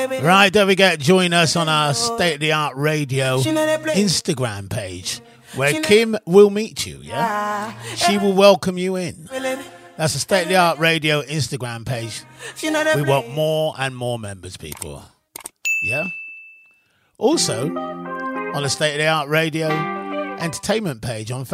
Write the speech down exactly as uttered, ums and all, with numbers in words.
Right, don't forget, join us on our State of the Art Radio Instagram page, where Kim will meet you, yeah? She will welcome you in. That's the State of the Art Radio Instagram page. We want more and more members, people. Yeah? Also, on the State of the Art Radio Entertainment page on Facebook.